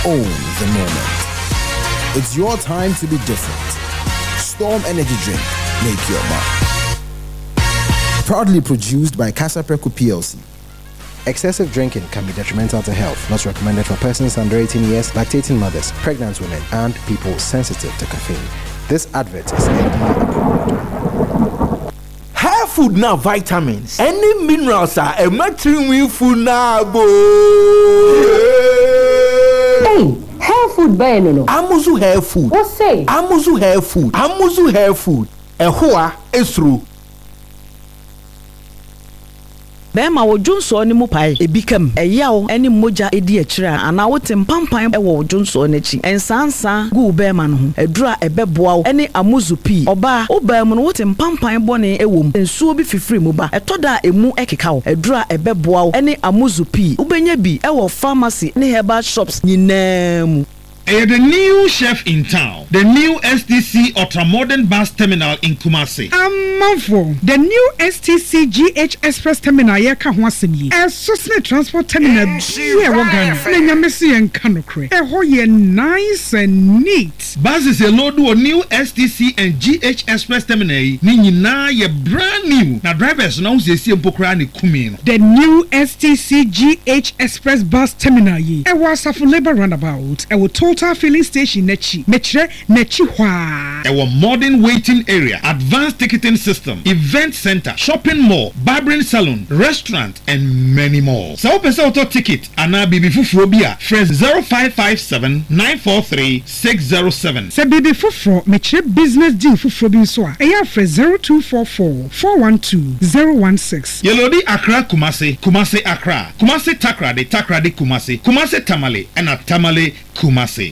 Own the moment. It's your time to be different. Storm Energy Drink. Make your mark. Proudly produced by Casa Preco PLC. Excessive drinking can be detrimental to health. Not recommended for persons under 18 years, lactating mothers, pregnant women, and people sensitive to caffeine. This advert is FDA approved. Hair food now vitamins. Any minerals are a material food now. Hey, hair food by no. Amuzu hair food. What say? Amuzu hair food. Amuzu hair food. Ehua esru. Bema wo Johnson ni mu pai ebikam eyawo eni moja edi akira ana wote mpampan ewo Johnson n'echi ensansa gu bema no ho edura ebeboa wo eni amuzu pi oba oba mu no wote mpampan bone ewom ensuo bi fifiri mu ba etoda emu ekeka wo edura ebeboa wo eni amuzu pi ubenya bi ewo pharmacy ne herbal shops nyinaa The new chef in town, the new STC Ultra-Modern Bus Terminal in Kumasi. Manfo, the new STC GH Express Terminal here Kahwasimi. A Susne Transport Terminal here Wagan. Nenya Messi and Kanokre. A hoye nice and neat. Bus is a load to a new STC and GH Express Terminal. Nini na ye brand new. Na drivers now say Pokrani Kumino. The new STC GH Express Bus Terminal ye. A was a labor runabout. I will total filling station nechi metre nechi hwa. Our modern waiting area, advanced ticketing system, event center, shopping mall, barbering salon, restaurant, and many more. So pesa auto ticket ana bibi fufuro bia fresh 0557 943 607. Se bibi fufuro metre business deal fufuro bi so a eya fresh 0244 412 016. Yelodi Accra Kumasi, Kumasi Accra, Kumasi Takrade, Takrade Kumasi, Kumasi Tamale, and a Tamale Kumasi.